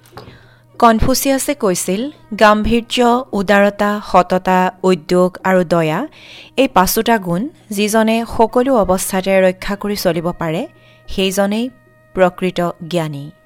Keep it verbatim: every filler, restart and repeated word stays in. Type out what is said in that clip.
কনফুচিয়াছে কৈছিল, গাম্ভীৰ্য, উদাৰতা, সততা, উদ্যোগ আৰু দয়া এই পাঁচোটা গুণ যিজনে সকলো অৱস্থাতে ৰক্ষা কৰি চলিব পাৰে সেইজনেই প্ৰকৃত জ্ঞানী।